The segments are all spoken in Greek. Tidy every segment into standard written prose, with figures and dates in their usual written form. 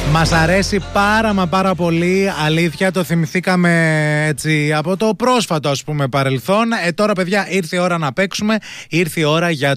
Μας αρέσει πάρα πολύ. Αλήθεια, το θυμηθήκαμε έτσι από το πρόσφατο, ας πούμε, παρελθόν. Τώρα, παιδιά, ήρθε η ώρα να παίξουμε. Ήρθε η ώρα για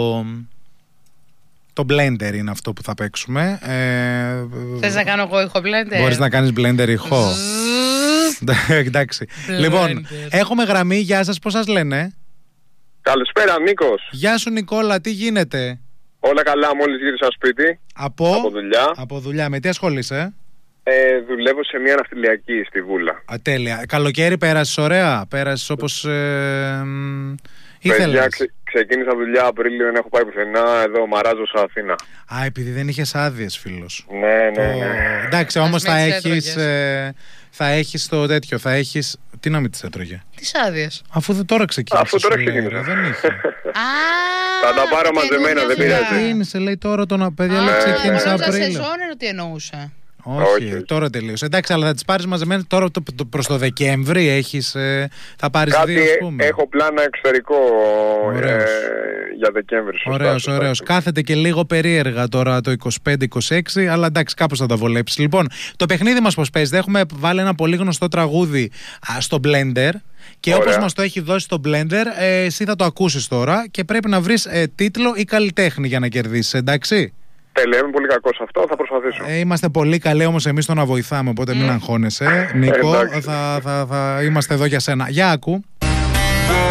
το blender είναι αυτό που θα παίξουμε. Θες να κάνω εγώ ηχο blender? Μπορείς να κάνεις blender ηχό. Εντάξει. Λοιπόν, έχουμε γραμμή. Γεια σας, πώς σας λένε? Καλησπέρα, Νίκος. Γεια σου, Νικόλα, τι γίνεται? Όλα καλά, μόλις γύρισα σπίτι. Από δουλειά. Από δουλειά. Με τι ασχολείσαι? Δουλεύω σε μια ναυτιλιακή στη Βούλα. Τέλεια. Καλοκαίρι πέρασες ωραία? Πέρασες όπως ήθελες? Ξεκίνησα δουλειά Απρίλιο, δεν έχω πάει πουθενά. Εδώ μαράζω σε Αθήνα. Επειδή δεν είχες άδειες, φίλος. Ναι. Εντάξει, όμως θα έχεις το τέτοιο. Θα έχεις... Τι να μην τις έτρωγε? Τις άδειες. Αφού τώρα ξεκίνησε. Αφού ξεκίνησε. Δεν είχε. Θα τα πάρω μαζεμένα, δεν πειράζει. Ξεκίνησε, λέει τώρα το παιδιά, λέει ξεκίνησε Απρίλιο. Σεζόν είναι τι εννοούσα. Όχι, τώρα τελείωσε. Εντάξει, αλλά θα τις πάρεις μαζεμένα τώρα προς το Δεκέμβρη έχεις, θα πάρεις κάτι δύο, ας πούμε. Έχω πλάνα εξωτερικό για Δεκέμβρη. Ωραίος. Κάθεται και λίγο περίεργα τώρα το 25-26, αλλά εντάξει, κάπως θα τα βολέψει. Λοιπόν, το παιχνίδι μας πώς παίζεται? Έχουμε βάλει ένα πολύ γνωστό τραγούδι στο Blender. Και όπως μας το έχει δώσει το Blender, εσύ θα το ακούσεις τώρα και πρέπει να βρεις τίτλο ή καλλιτέχνη για να κερδίσεις, εντάξει? Τέλεια, είμαι πολύ κακός σε αυτό, θα προσπαθήσω. Είμαστε πολύ καλοί όμως εμείς το να βοηθάμε, οπότε μην αγχώνεσαι. Νίκο, θα είμαστε εδώ για σένα. Για άκου.